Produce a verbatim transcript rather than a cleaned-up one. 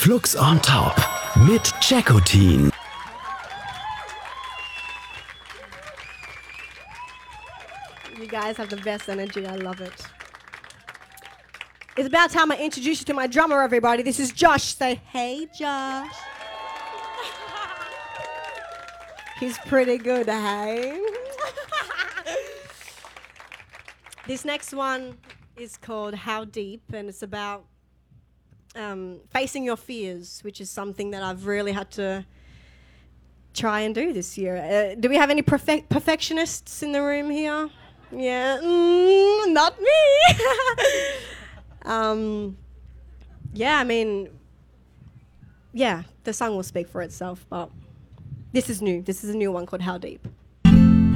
Flux on Top mit Jackotin. You guys have the best energy. I love it. It's about time I introduce you to my drummer, everybody. This is Josh. Say, hey, Josh. He's pretty good, hey? This next one is called How Deep, and it's about um, facing your fears, which is something that I've really had to try and do this year. Uh, do we have any perfect perfectionists in the room here? Yeah, mm, not me. um, yeah, I mean, yeah, the song will speak for itself, but this is new. This is a new one called How Deep.